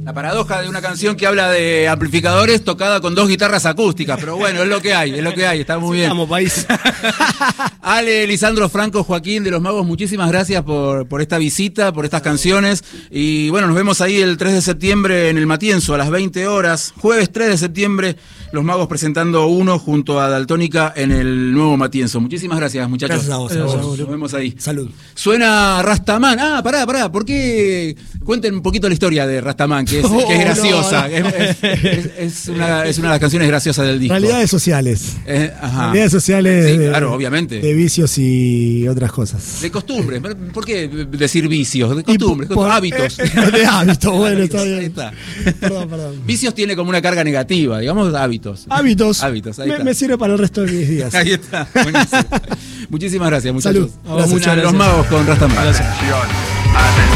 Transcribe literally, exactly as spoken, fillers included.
La paradoja de una canción que habla de amplificadores tocada con dos guitarras acústicas, pero bueno, es lo que hay, es lo que hay, está muy bien. Vamos, país. Ale, Lisandro, Franco, Joaquín de Los Magos, muchísimas gracias por, por esta visita, por estas canciones. Y bueno, nos vemos ahí el tres de septiembre en el Matienzo a las veinte horas. Jueves tres de septiembre, Los Magos presentando Uno junto a Daltónica en el nuevo Matienzo. Muchísimas gracias, muchachos. Gracias a vos, a vos. Nos vemos ahí. Salud. Suena Rastaman. Ah, pará, pará. ¿Por qué? Cuenten un poquito la historia de Rastaman, que es, Oh, que es graciosa. no. Es, es, es, es, una, es una de las canciones graciosas del disco. Realidades sociales. Eh, ajá. Realidades sociales. Sí, de, claro, obviamente. De vicios y otras cosas. De costumbres. ¿Por qué decir vicios? De costumbres, por, hábitos. Eh, de hábitos, bueno, está bien. Ahí está. Perdón, perdón. Vicios tiene como una carga negativa, digamos hábitos. Hábitos. Hábitos, ahí me, está. me sirve para el resto de mis días. Ahí está. Buenísimo. Muchísimas gracias, muchachos. Salud. Gracias, Los Magos con Rastaman. Atención, atención.